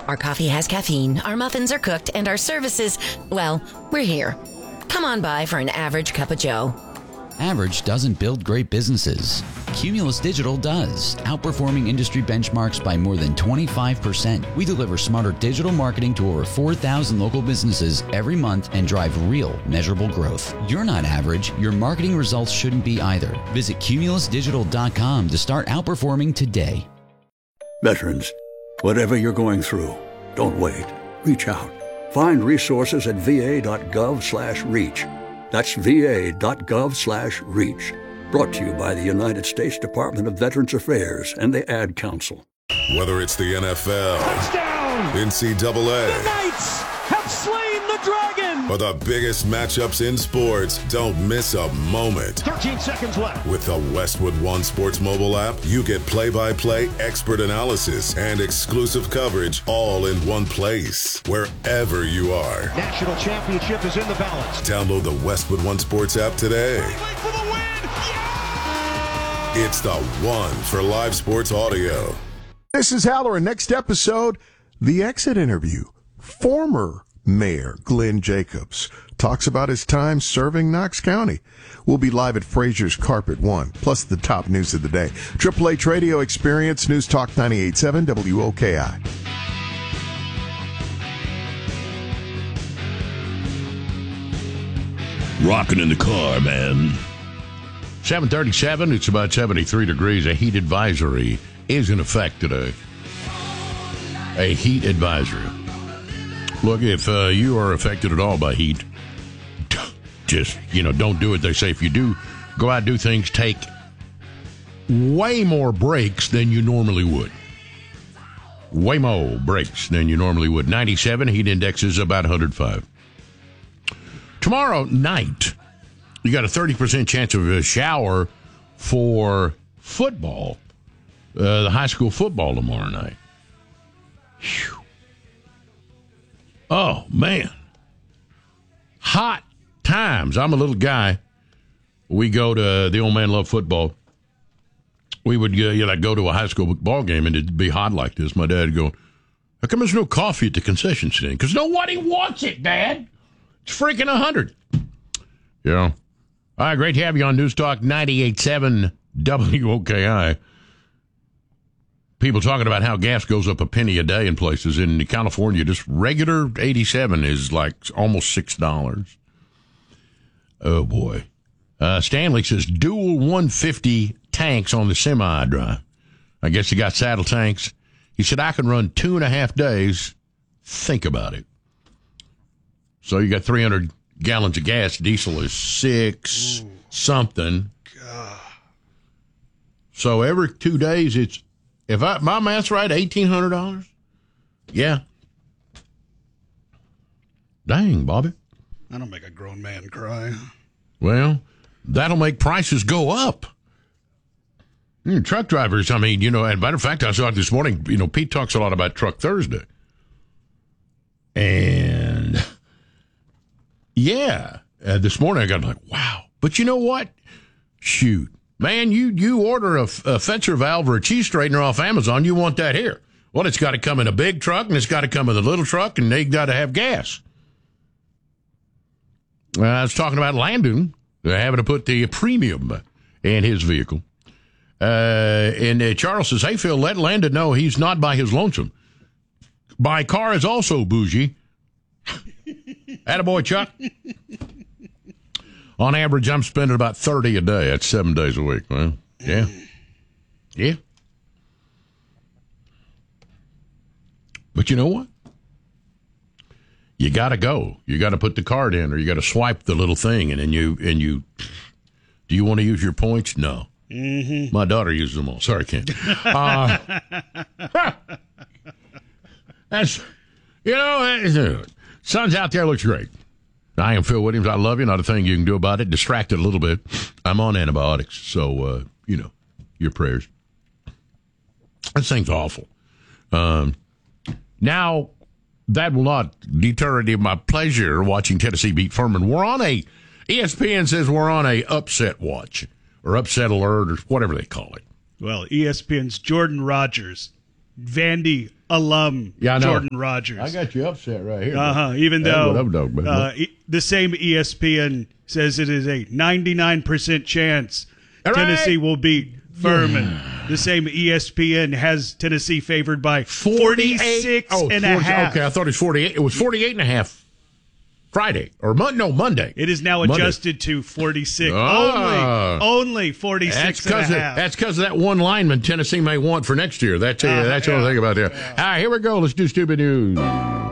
Our coffee has caffeine, our muffins are cooked, and our services, well, we're here. Come on by for an average cup of joe. Average doesn't build great businesses. Cumulus Digital does, outperforming industry benchmarks by more than 25%. We deliver smarter digital marketing to over 4,000 local businesses every month and drive real, measurable growth. You're not average. Your marketing results shouldn't be either. Visit cumulusdigital.com to start outperforming today. Veterans, whatever you're going through, don't wait. Reach out. Find resources at va.gov/reach. That's va.gov/reach. Brought to you by the United States Department of Veterans Affairs and the Ad Council. Whether it's the NFL, touchdown, NCAA, the Knights have slain the dragon, or the biggest matchups in sports, don't miss a moment. 13 seconds left. With the Westwood One Sports mobile app, you get play-by-play expert analysis and exclusive coverage all in one place, wherever you are. National championship is in the balance. Download the Westwood One Sports app today. For the win! It's the one for live sports audio. This is Halloran. Next episode, the exit interview. Former Mayor Glenn Jacobs talks about his time serving Knox County. We'll be live at Frazier's Carpet One, plus the top news of the day. Triple H Radio Experience, News Talk 98.7 WOKI. Rocking in the car, man. 7:37, it's about 73 degrees. A heat advisory is in effect today. A heat advisory. Look, if you are affected at all by heat, just, don't do it. They say if you do go out and do things, take way more breaks than you normally would. Way more breaks than you normally would. 97, heat index is about 105. Tomorrow night, you got a 30% chance of a shower for football, the high school football tomorrow night. Whew. Oh, man. Hot times. I'm a little guy. We go to the Old Man Love Football. We would go to a high school ball game, and it'd be hot like this. My dad would go, how come there's no coffee at the concession stand? Because nobody wants it, Dad. It's freaking 100. Yeah. All right, great to have you on News Talk 98.7 WOKI. People talking about how gas goes up a penny a day in places. In California, just regular 87 is like almost $6. Oh, boy. Stanley says dual 150 tanks on the semi-drive. I guess he got saddle tanks. He said, I can run 2.5 days. Think about it. So you got 300 gallons of gas. Diesel is 6 something. God. So every 2 days, it's, if my math's right, $1,800. Yeah. Dang, Bobby. That'll make a grown man cry. Well, that'll make prices go up. Truck drivers, and matter of fact, I saw it this morning. Pete talks a lot about Truck Thursday. And yeah, this morning I got like, wow. But you know what? Shoot, man, you order a fetcher valve or a cheese straightener off Amazon, you want that here. Well, it's got to come in a big truck, and it's got to come in a little truck, and they got to have gas. I was talking about Landon having to put the premium in his vehicle. And Charles says, hey, Phil, let Landon know he's not by his lonesome. My car is also bougie. Attaboy, Chuck. On average, I'm spending about 30 a day. That's 7 days a week. Well, yeah. Yeah. But you know what? You got to go. You got to put the card in, or you got to swipe the little thing, and then you. Do you want to use your points? No. Mm-hmm. My daughter uses them all. Sorry, Ken. That's, sun's out there, looks great. I am Phil Williams. I love you. Not a thing you can do about it. Distracted a little bit. I'm on antibiotics, so your prayers. This thing's awful. Now, that will not deter any of my pleasure watching Tennessee beat Furman. ESPN says we're on a upset watch, or upset alert, or whatever they call it. Well, ESPN's Jordan Rogers Vandy alum Yeah, I know. Jordan Rodgers. I got you upset right here. Even though what I'm talking about. the same ESPN says it is a 99% chance All right. Tennessee will beat Furman. The same ESPN has Tennessee favored by 46 and a half. Okay, I thought it was 48. It was 48 and a half Friday. Or Monday. It is now adjusted to 46. Only 46 and a half. That's because of that one lineman Tennessee may want for next year. That's the only thing about that. All right, here we go. Let's do stupid news.